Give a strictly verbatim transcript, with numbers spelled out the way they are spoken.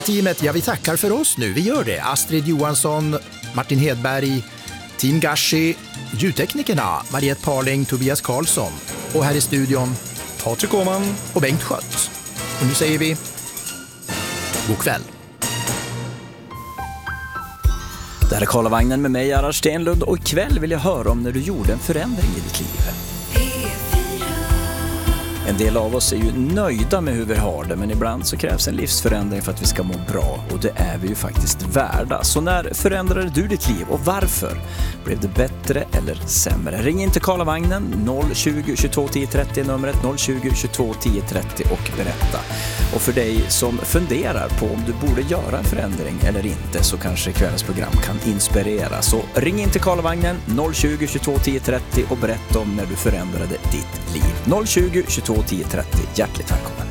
Teamet, ja vi tackar för oss nu, vi gör det. Astrid Johansson, Martin Hedberg, Team Gashi, ljudteknikerna Mariette Parling, Tobias Karlsson och här i studion Patrik Åman och Bengt Schött. Och nu säger vi god kväll. Det här är Karlavagnen med mig, Ara Stenlund, och ikväll vill jag höra om när du gjorde en förändring i ditt liv. En del av oss är ju nöjda med hur vi har det, men ibland så krävs en livsförändring för att vi ska må bra, och det är vi ju faktiskt värda. Så när förändrade du ditt liv och varför? Blev det bättre eller sämre? Ring in till Karlavagnen noll tjugo, tjugotvå, tio trettio, numret noll tjugo, tjugotvå, tio trettio och berätta. Och för dig som funderar på om du borde göra en förändring eller inte, så kanske kvällens program kan inspirera. Så ring in till Karlavagnen noll tjugo, tjugotvå, tio trettio och berätta om när du förändrade ditt liv. noll tjugo, tjugotvå, tio trettio. Hjärtligt välkommen.